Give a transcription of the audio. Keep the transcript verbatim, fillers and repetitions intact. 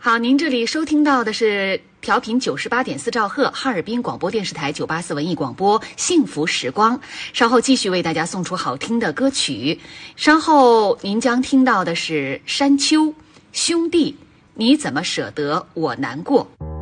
好，您这里收听到的是调频九十八点四兆赫，哈尔滨广播电视台九八四文艺广播幸福时光。稍后继续为大家送出好听的歌曲。稍后您将听到的是山丘兄弟，你怎么舍得我难过。